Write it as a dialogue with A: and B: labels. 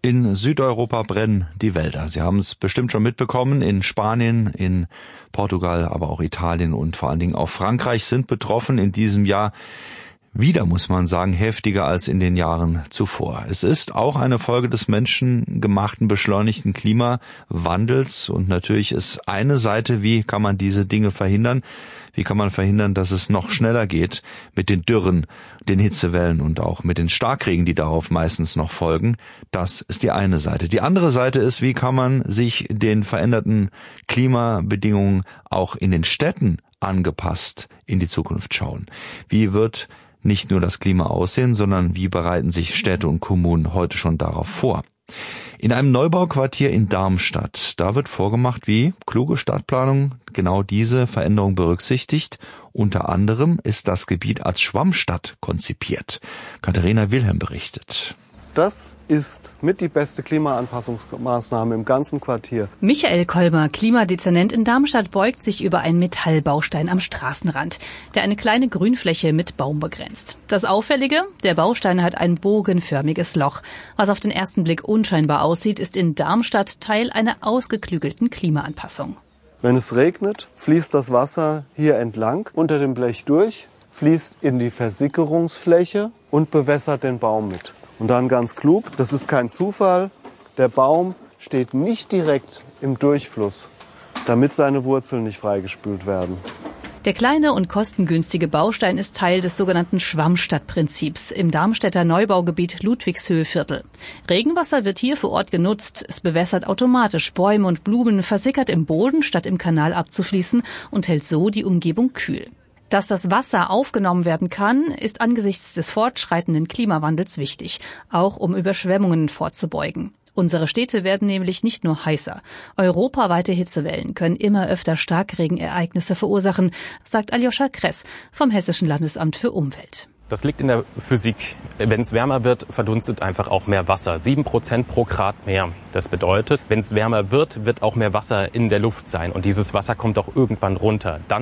A: In Südeuropa brennen die Wälder. Sie haben es bestimmt schon mitbekommen. In Spanien, in Portugal, aber auch Italien und vor allen Dingen auch Frankreich sind betroffen in diesem Jahr. Wieder, muss man sagen, heftiger als in den Jahren zuvor. Es ist auch eine Folge des menschengemachten, beschleunigten Klimawandels. Und natürlich ist eine Seite, wie kann man diese Dinge verhindern? Wie kann man verhindern, dass es noch schneller geht mit den Dürren, den Hitzewellen und auch mit den Starkregen, die darauf meistens noch folgen? Das ist die eine Seite. Die andere Seite ist, wie kann man sich den veränderten Klimabedingungen auch in den Städten angepasst in die Zukunft schauen? Wie wird nicht nur das Klima aussehen, sondern wie bereiten sich Städte und Kommunen heute schon darauf vor? In einem Neubauquartier in Darmstadt, da wird vorgemacht, wie kluge Stadtplanung genau diese Veränderung berücksichtigt. Unter anderem ist das Gebiet als Schwammstadt konzipiert. Katharina Wilhelm berichtet.
B: Das ist mit die beste Klimaanpassungsmaßnahme im ganzen Quartier.
C: Michael Kolmer, Klimadezernent in Darmstadt, beugt sich über einen Metallbaustein am Straßenrand, der eine kleine Grünfläche mit Baum begrenzt. Das Auffällige, der Baustein hat ein bogenförmiges Loch. Was auf den ersten Blick unscheinbar aussieht, ist in Darmstadt Teil einer ausgeklügelten Klimaanpassung.
B: Wenn es regnet, fließt das Wasser hier entlang unter dem Blech durch, fließt in die Versickerungsfläche und bewässert den Baum mit. Und dann ganz klug, das ist kein Zufall, der Baum steht nicht direkt im Durchfluss, damit seine Wurzeln nicht freigespült werden.
C: Der kleine und kostengünstige Baustein ist Teil des sogenannten Schwammstadtprinzips im Darmstädter Neubaugebiet Ludwigshöhe-Viertel. Regenwasser wird hier vor Ort genutzt, es bewässert automatisch Bäume und Blumen, versickert im Boden, statt im Kanal abzufließen und hält so die Umgebung kühl. Dass das Wasser aufgenommen werden kann, ist angesichts des fortschreitenden Klimawandels wichtig, auch um Überschwemmungen vorzubeugen. Unsere Städte werden nämlich nicht nur heißer. Europaweite Hitzewellen können immer öfter Starkregenereignisse verursachen, sagt Aljoscha Kress vom Hessischen Landesamt für Umwelt.
D: Das liegt in der Physik. Wenn es wärmer wird, verdunstet einfach auch mehr Wasser. 7% pro Grad mehr. Das bedeutet, wenn es wärmer wird, wird auch mehr Wasser in der Luft sein. Und dieses Wasser kommt auch irgendwann runter. Dann